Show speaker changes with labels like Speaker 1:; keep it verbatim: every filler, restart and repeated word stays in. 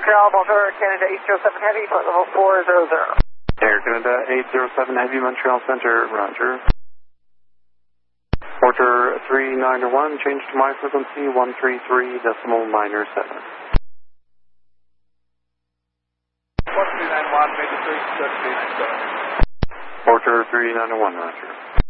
Speaker 1: Montreal, Bonjour, Canada eight zero seven Heavy, flight level four zero zero.
Speaker 2: Air Canada eight zero seven Heavy, Montreal Center, roger. Porter three nine one, change to my frequency one three three decimal nine seven.
Speaker 3: one three nine one, major three, three nine seven.
Speaker 2: Porter three nine one, roger.